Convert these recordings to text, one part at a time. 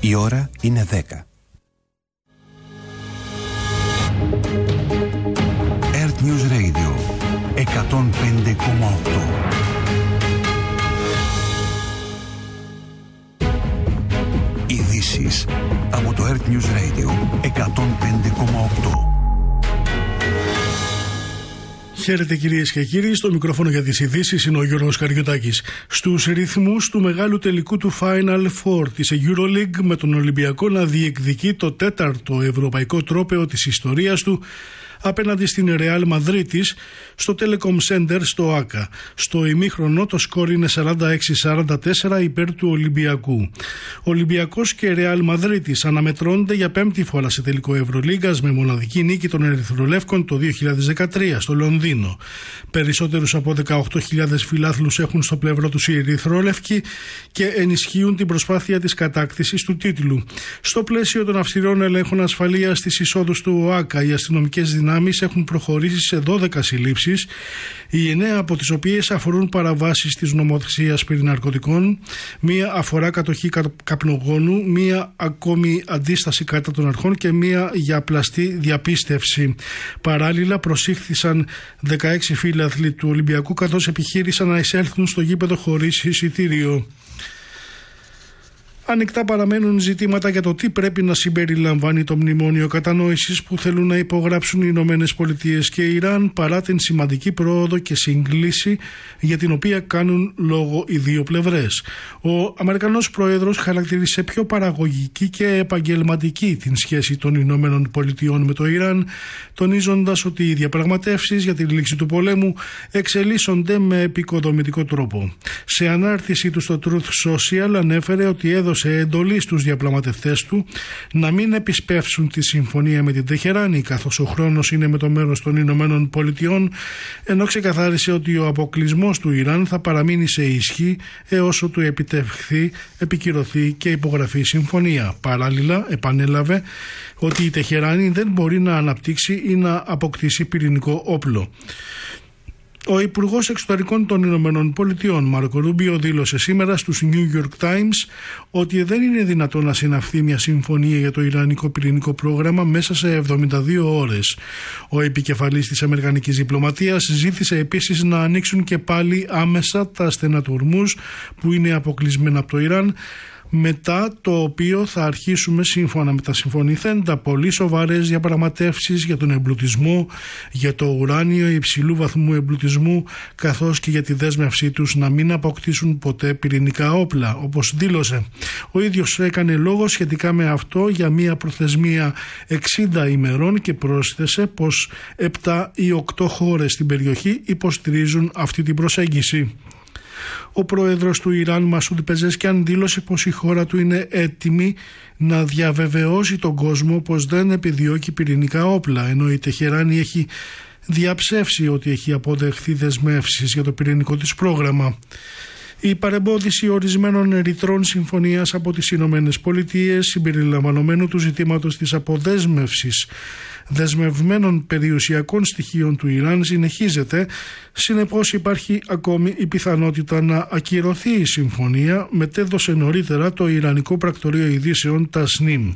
Η ώρα είναι 10. Earth News Radio 105,8. Ειδήσεις από το Earth News Radio 105,8. Χαίρετε κυρίες και κύριοι, στο μικρόφωνο για τις ειδήσεις είναι ο Γιώργος Καριωτάκης. Στους ρυθμούς του μεγάλου τελικού του Final Four της EuroLeague, με τον Ολυμπιακό να διεκδικεί το 4ο ευρωπαϊκό τρόπαιο της ιστορίας του απέναντι στην Real Μαδρίτης στο Telecom Center στο ΆΚΑ. Στο ημίχρονο το σκορ είναι 46-44 υπέρ του Ολυμπιακού. Ολυμπιακός και Real Μαδρίτης αναμετρώνται για 5η φορά σε τελικό Ευρωλίγκας, με μοναδική νίκη των Ερυθρολεύκων το 2013 στο Λονδίνο. Περισσότερους από 18.000 φιλάθλους έχουν στο πλευρό τους οι Ερυθρόλευκοι και ενισχύουν την προσπάθεια της κατάκτησης του τίτλου. Στο πλαίσιο των αυστηρών ελέγχων ασφαλείας στις εισόδους του ΟΑΚΑ, οι αστυνομικές δυνάμεις έχουν προχωρήσει σε 12 συλλήψεις, οι 9 από τις οποίες αφορούν παραβάσεις της νομοθεσίας περί ναρκωτικών, μία αφορά κατοχή καπνογόνου, μία ακόμη αντίσταση κατά των αρχών και μία για πλαστή διαπίστευση. Παράλληλα προσήχθησαν 16 φίλαθλοι του Ολυμπιακού, καθώς επιχείρησαν να εισέλθουν στο γήπεδο χωρίς εισιτήριο. Ανοιχτά παραμένουν ζητήματα για το τι πρέπει να συμπεριλαμβάνει το μνημόνιο κατανόησης που θέλουν να υπογράψουν οι Ηνωμένες Πολιτείες και Ιράν, παρά την σημαντική πρόοδο και συγκλήση για την οποία κάνουν λόγο οι δύο πλευρές. Ο Αμερικανός Πρόεδρος χαρακτήρισε πιο παραγωγική και επαγγελματική την σχέση των Ηνωμένων Πολιτειών με το Ιράν, τονίζοντας ότι οι διαπραγματεύσεις για τη λήξη του πολέμου εξελίσσονται με επικοδομητικό τρόπο. Σε ανάρτηση του στο Truth Social ανέφερε ότι έδωσε εντολή στους διαπραγματευτές του να μην επισπεύσουν τη συμφωνία με την Τεχεράνη, καθώς ο χρόνος είναι με το μέρος των Ηνωμένων Πολιτειών, ενώ ξεκαθάρισε ότι ο αποκλεισμός του Ιράν θα παραμείνει σε ισχύ έως ότου επιτευχθεί, επικυρωθεί και υπογραφεί η συμφωνία. Παράλληλα, επανέλαβε ότι η Τεχεράνη δεν μπορεί να αναπτύξει ή να αποκτήσει πυρηνικό όπλο. Ο Υπουργός Εξωτερικών των Ηνωμένων Πολιτειών, Μάρκο Ρούμπιο, δήλωσε σήμερα στους New York Times ότι δεν είναι δυνατό να συναυθεί μια συμφωνία για το ιρανικό πυρηνικό πρόγραμμα μέσα σε 72 ώρες. Ο επικεφαλής της αμερικανικής διπλωματίας ζήτησε επίσης να ανοίξουν και πάλι άμεσα τα στενά του Ορμούζ που είναι αποκλεισμένα από το Ιράν, μετά το οποίο θα αρχίσουμε, σύμφωνα με τα συμφωνηθέντα, πολύ σοβαρές διαπραγματεύσεις για τον εμπλουτισμό, για το ουράνιο υψηλού βαθμού εμπλουτισμού, καθώς και για τη δέσμευσή τους να μην αποκτήσουν ποτέ πυρηνικά όπλα, όπως δήλωσε. Ο ίδιος έκανε λόγο σχετικά με αυτό για μια προθεσμία 60 ημερών και πρόσθεσε πως 7 ή 8 χώρες στην περιοχή υποστηρίζουν αυτή την προσέγγιση. Ο πρόεδρος του Ιράν, Μασούντ Πεζέσκιαν, δήλωσε πως η χώρα του είναι έτοιμη να διαβεβαιώσει τον κόσμο πως δεν επιδιώκει πυρηνικά όπλα, ενώ η Τεχεράνη έχει διαψεύσει ότι έχει αποδεχθεί δεσμεύσεις για το πυρηνικό της πρόγραμμα. Η παρεμπόδιση ορισμένων ρητρών συμφωνίας από τις Ηνωμένες Πολιτείες, συμπεριλαμβανομένου του ζητήματος της αποδέσμευσης δεσμευμένων περιουσιακών στοιχείων του Ιράν, συνεχίζεται. Συνεπώς υπάρχει ακόμη η πιθανότητα να ακυρωθεί η συμφωνία, μετέδωσε νωρίτερα το Ιρανικό Πρακτορείο Ειδήσεων Τασνίμ.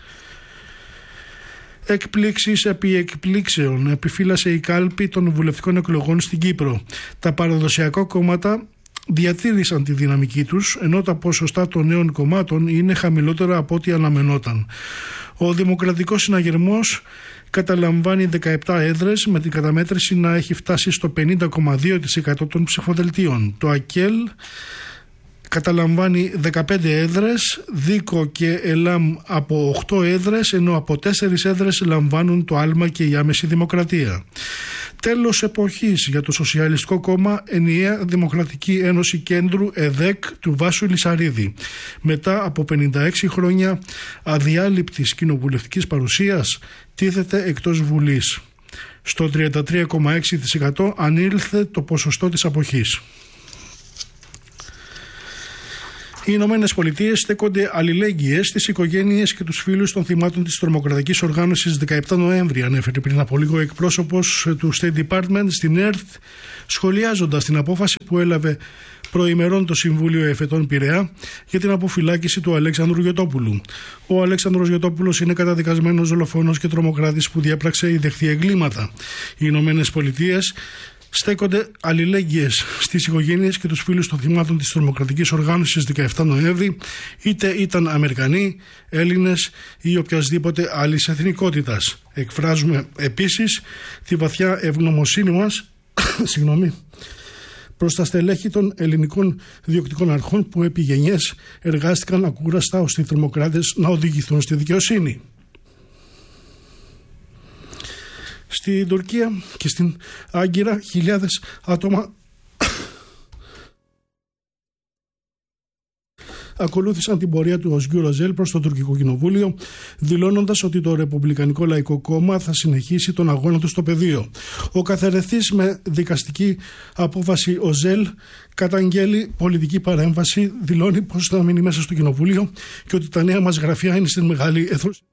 Εκπλήξεις επί εκπλήξεων επιφύλασε η κάλπη των βουλευτικών εκλογών στην Κύπρο. Τα παραδοσιακά κόμματα διατήρησαν τη δυναμική τους, ενώ τα ποσοστά των νέων κομμάτων είναι χαμηλότερα από ό,τι αναμενόταν. Ο Δημοκρατικός Συναγερμός καταλαμβάνει 17 έδρες, με την καταμέτρηση να έχει φτάσει στο 50,2% των ψηφοδελτίων. Το ΑΚΕΛ καταλαμβάνει 15 έδρες, ΔΙΚΟ και ΕΛΑΜ από 8 έδρες, ενώ από 4 έδρες λαμβάνουν το άλμα και η άμεση δημοκρατία. Τέλος εποχής για το Σοσιαλιστικό Κόμμα, Ενιαία Δημοκρατική Ένωση Κέντρου, ΕΔΕΚ, του Βάσου Λυσαρίδη. Μετά από 56 χρόνια αδιάλειπτης κοινοβουλευτικής παρουσίας, τίθεται εκτός Βουλής. Στο 33,6% ανήλθε το ποσοστό της αποχής. Οι Ηνωμένες Πολιτείες στέκονται αλληλέγγυες στις οικογένειες και τους φίλους των θυμάτων της τρομοκρατικής οργάνωσης 17 Νοέμβρη, ανέφερε πριν από λίγο εκπρόσωπος του State Department στην ΕΡΤ, σχολιάζοντας την απόφαση που έλαβε προημερών το Συμβούλιο Εφετών Πειραιά για την αποφυλάκηση του Αλέξανδρου Γιωτόπουλου. Ο Αλέξανδρος Γιωτόπουλος είναι καταδικασμένος δολοφόνος και τρομοκράτης που διέπραξε ηδεχθή εγκλήματα. Οι Ηνωμένες Πολιτείες στέκονται αλληλέγγυες στις οικογένειες και τους φίλους των θυμάτων της τρομοκρατικής οργάνωσης 17 Νοέμβρη, είτε ήταν Αμερικανοί, Έλληνες ή οποιασδήποτε άλλης εθνικότητας. Εκφράζουμε επίσης τη βαθιά ευγνωμοσύνη μας προς τα στελέχη των ελληνικών διοκτικών αρχών που επί γενιές εργάστηκαν ακούραστα ώστε οι τρομοκράτες να οδηγηθούν στη δικαιοσύνη. Στην Τουρκία και στην Άγκυρα χιλιάδες άτομα ακολούθησαν την πορεία του Οσγκούρ Οζέλ προς το τουρκικό κοινοβούλιο, δηλώνοντας ότι το Ρεπουμπλικανικό Λαϊκό Κόμμα θα συνεχίσει τον αγώνα του στο πεδίο. Ο καθερεθής με δικαστική απόφαση Οζέλ καταγγέλει πολιτική παρέμβαση, δηλώνει πως θα μείνει μέσα στο κοινοβούλιο και ότι τα νέα μας γραφεία είναι στην μεγάλη αίθουσα.